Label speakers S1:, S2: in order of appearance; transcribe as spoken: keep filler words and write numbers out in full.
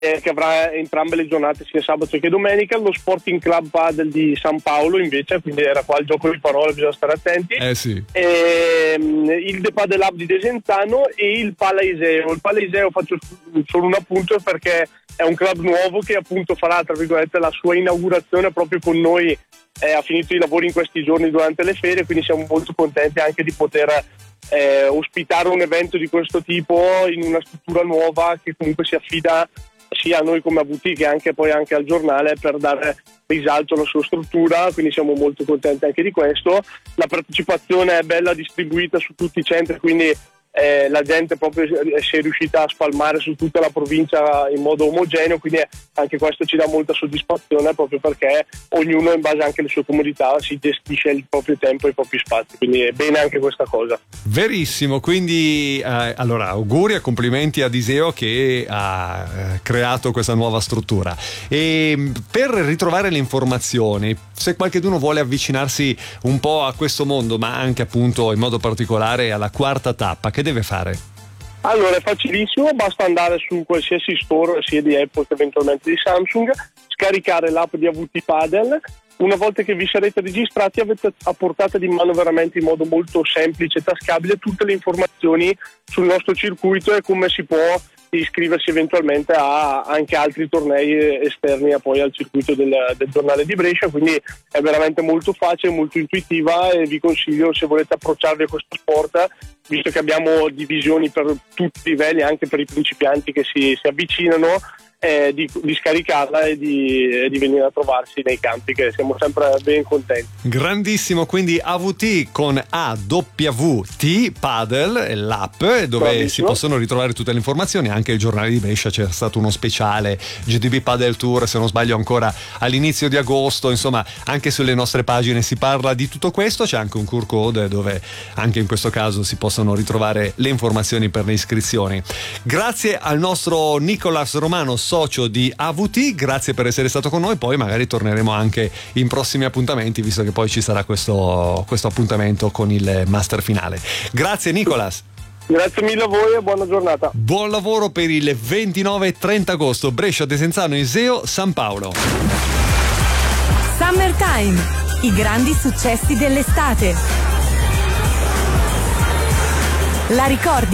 S1: eh, che avrà entrambe le giornate sia sabato che domenica. Lo Sporting Club Padel di San Paolo invece, quindi era qua il gioco di parole, bisogna stare attenti.
S2: Eh sì.
S1: E, il The Padel Hub di Desenzano e il Palaiseo. Il Palaiseo faccio solo un appunto perché è un club nuovo che appunto farà, tra virgolette, la sua inaugurazione proprio con noi. Eh, ha finito i lavori in questi giorni durante le ferie, quindi siamo molto contenti anche di poter eh, ospitare un evento di questo tipo in una struttura nuova che comunque si affida sia a noi come a V T che anche poi anche al giornale per dare risalto alla sua struttura, quindi siamo molto contenti anche di questo. La partecipazione è bella distribuita su tutti i centri, quindi eh, la gente proprio si è riuscita a spalmare su tutta la provincia in modo omogeneo, quindi anche questo ci dà molta soddisfazione proprio perché ognuno in base anche alle sue comodità si gestisce il proprio tempo e i propri spazi, quindi è bene anche questa cosa.
S2: Verissimo, quindi eh, allora auguri e complimenti ad Iseo che ha eh, creato questa nuova struttura. E per ritrovare le informazioni, se qualcuno vuole avvicinarsi un po' a questo mondo, ma anche appunto in modo particolare alla quarta tappa, che deve fare?
S1: Allora è facilissimo, basta andare su qualsiasi store sia di Apple che eventualmente di Samsung, scaricare l'app di A V T Padel. Una volta che vi sarete registrati avete a portata di mano veramente in modo molto semplice e tascabile tutte le informazioni sul nostro circuito e come si può iscriversi eventualmente a anche altri tornei esterni a poi al circuito del, del giornale di Brescia, quindi è veramente molto facile, molto intuitiva e vi consiglio, se volete approcciarvi a questo sport, visto che abbiamo divisioni per tutti i livelli, anche per i principianti che si, si avvicinano, Eh, di, di scaricarla e di, e di venire a trovarsi nei campi, che siamo sempre ben contenti.
S2: Grandissimo, quindi A V T con A W T Padel, l'app dove Bravissimo. Si possono ritrovare tutte le informazioni, anche il giornale di Brescia c'è stato uno speciale G D B Padel Tour, se non sbaglio ancora all'inizio di agosto, insomma anche sulle nostre pagine si parla di tutto questo, c'è anche un Q R code dove anche in questo caso si possono ritrovare le informazioni per le iscrizioni. Grazie al nostro Nicolas Romano, socio di A V T, grazie per essere stato con noi, poi magari torneremo anche in prossimi appuntamenti, visto che poi ci sarà questo, questo appuntamento con il master finale. Grazie Nicolas.
S1: Grazie mille a voi e buona giornata.
S2: Buon lavoro per il ventinove e trenta agosto, Brescia, Desenzano, Iseo, San Paolo.
S3: Summertime, i grandi successi dell'estate. La ricordi?